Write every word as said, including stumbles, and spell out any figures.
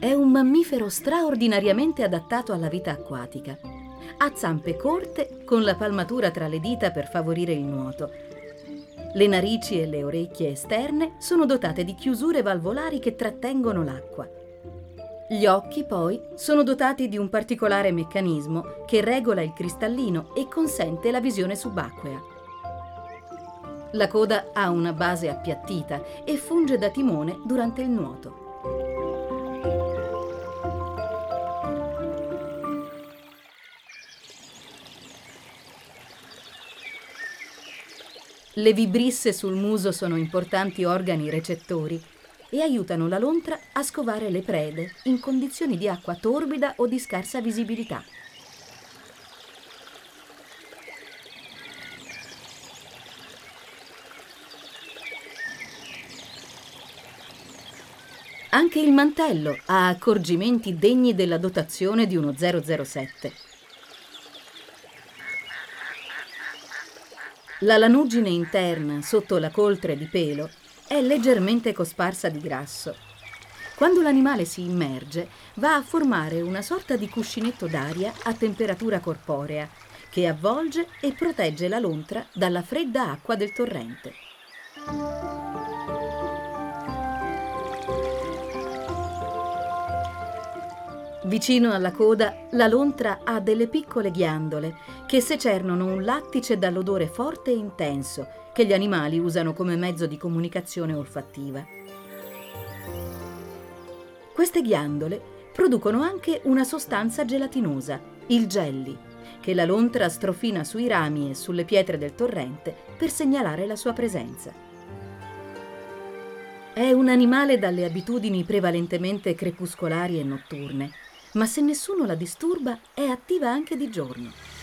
È un mammifero straordinariamente adattato alla vita acquatica. Ha zampe corte con la palmatura tra le dita per favorire il nuoto. Le narici e le orecchie esterne sono dotate di chiusure valvolari che trattengono l'acqua. Gli occhi, poi, sono dotati di un particolare meccanismo che regola il cristallino e consente la visione subacquea. La coda ha una base appiattita e funge da timone durante il nuoto. Le vibrisse sul muso sono importanti organi recettori e aiutano la lontra a scovare le prede in condizioni di acqua torbida o di scarsa visibilità. Anche il mantello ha accorgimenti degni della dotazione di uno zero zero sette. La lanugine interna, sotto la coltre di pelo, è leggermente cosparsa di grasso. Quando l'animale si immerge, va a formare una sorta di cuscinetto d'aria a temperatura corporea, che avvolge e protegge la lontra dalla fredda acqua del torrente. Vicino alla coda, la lontra ha delle piccole ghiandole che secernono un lattice dall'odore forte e intenso che gli animali usano come mezzo di comunicazione olfattiva. Queste ghiandole producono anche una sostanza gelatinosa, il jelly, che la lontra strofina sui rami e sulle pietre del torrente per segnalare la sua presenza. È un animale dalle abitudini prevalentemente crepuscolari e notturne, ma se nessuno la disturba è attiva anche di giorno.